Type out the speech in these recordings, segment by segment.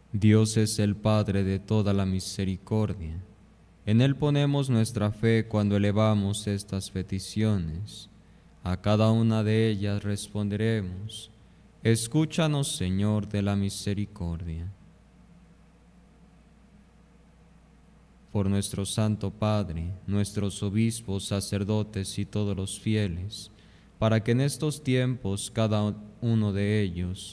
Dios es el Padre de toda la misericordia. En Él ponemos nuestra fe cuando elevamos estas peticiones. A cada una de ellas responderemos: escúchanos, Señor de la misericordia. Por nuestro Santo Padre, nuestros obispos, sacerdotes y todos los fieles, para que en estos tiempos cada uno de ellos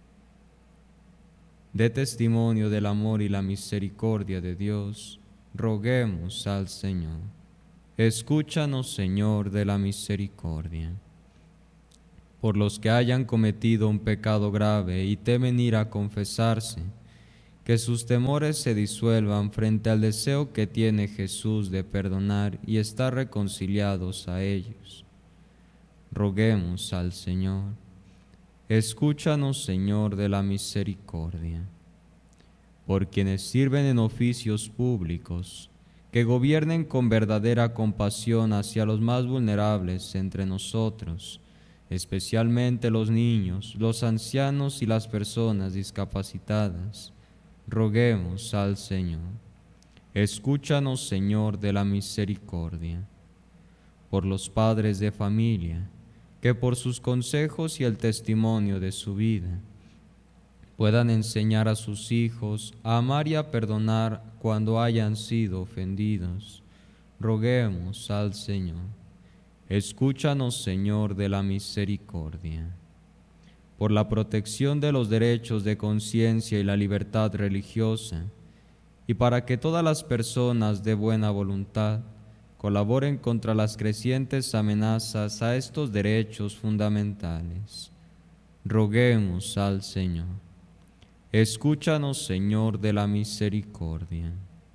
dé testimonio del amor y la misericordia de Dios, roguemos al Señor. Escúchanos, Señor de la misericordia. Por los que hayan cometido un pecado grave y temen ir a confesarse, que sus temores se disuelvan frente al deseo que tiene Jesús de perdonar y estar reconciliados a ellos. Roguemos al Señor. Escúchanos, Señor de la misericordia. Por quienes sirven en oficios públicos, que gobiernen con verdadera compasión hacia los más vulnerables entre nosotros, especialmente los niños, los ancianos y las personas discapacitadas. Roguemos al Señor. Escúchanos, Señor de la misericordia. Por los padres de familia, que por sus consejos y el testimonio de su vida puedan enseñar a sus hijos a amar y a perdonar cuando hayan sido ofendidos. Roguemos al Señor. Escúchanos, Señor de la misericordia. Por la protección de los derechos de conciencia y la libertad religiosa, y para que todas las personas de buena voluntad colaboren contra las crecientes amenazas a estos derechos fundamentales. Roguemos al Señor. Escúchanos, Señor de la misericordia.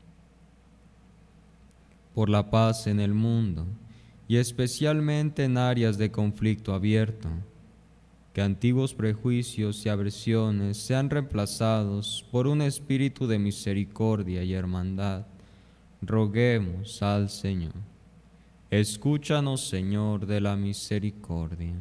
Por la paz en el mundo, y especialmente en áreas de conflicto abierto, que antiguos prejuicios y aversiones sean reemplazados por un espíritu de misericordia y hermandad. Roguemos al Señor. Escúchanos, Señor de la misericordia.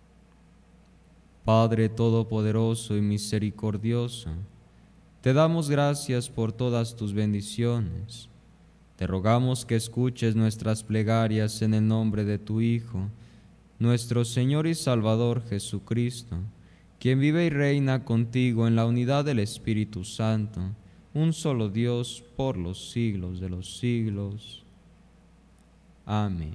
Padre todopoderoso y misericordioso, te damos gracias por todas tus bendiciones. Te rogamos que escuches nuestras plegarias en el nombre de tu Hijo, nuestro Señor y Salvador Jesucristo, quien vive y reina contigo en la unidad del Espíritu Santo, un solo Dios, por los siglos de los siglos. Amén.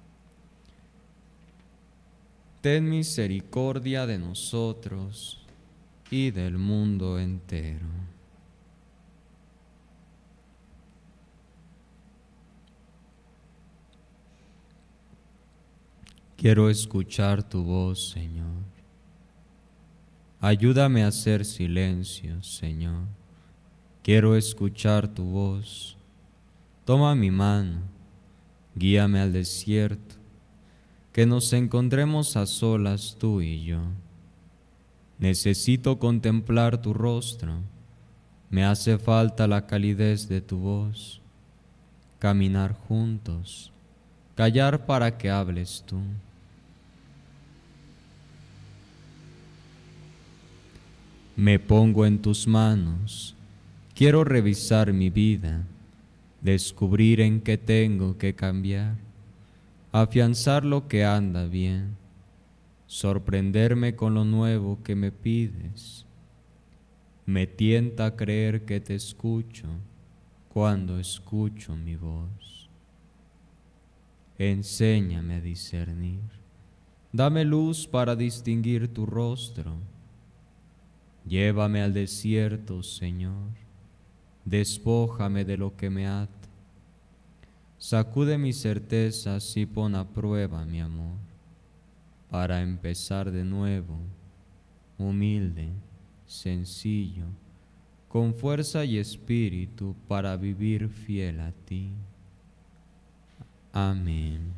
Ten misericordia de nosotros y del mundo entero. Quiero escuchar tu voz, Señor. Ayúdame a hacer silencio, Señor. Quiero escuchar tu voz. Toma mi mano, guíame al desierto, que nos encontremos a solas tú y yo. Necesito contemplar tu rostro, me hace falta la calidez de tu voz. Caminar juntos, callar para que hables tú. Me pongo en tus manos, quiero revisar mi vida, descubrir en qué tengo que cambiar, afianzar lo que anda bien, sorprenderme con lo nuevo que me pides. Me tienta creer que te escucho cuando escucho mi voz. Enséñame a discernir, dame luz para distinguir tu rostro. Llévame al desierto, Señor, despójame de lo que me ata. Sacude mis certezas y pon a prueba mi amor, para empezar de nuevo, humilde, sencillo, con fuerza y espíritu para vivir fiel a ti. Amén.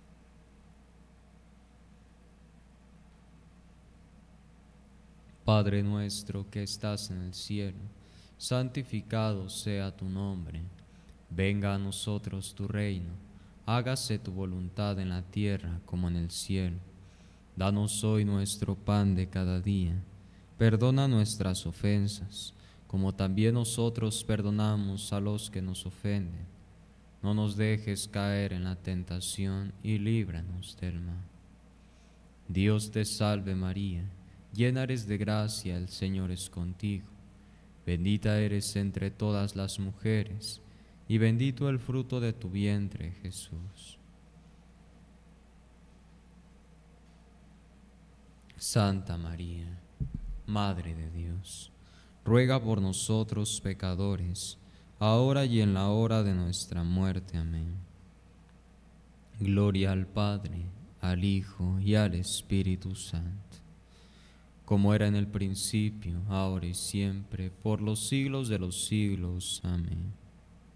Padre nuestro que estás en el cielo, santificado sea tu nombre. Venga a nosotros tu reino, hágase tu voluntad en la tierra como en el cielo. Danos hoy nuestro pan de cada día. Perdona nuestras ofensas, como también nosotros perdonamos a los que nos ofenden. No nos dejes caer en la tentación y líbranos del mal. Dios te salve María, llena eres de gracia, el Señor es contigo. Bendita eres entre todas las mujeres, y bendito el fruto de tu vientre, Jesús. Santa María, Madre de Dios, ruega por nosotros pecadores, ahora y en la hora de nuestra muerte. Amén. Gloria al Padre, al Hijo y al Espíritu Santo, como era en el principio, ahora y siempre, por los siglos de los siglos. Amén.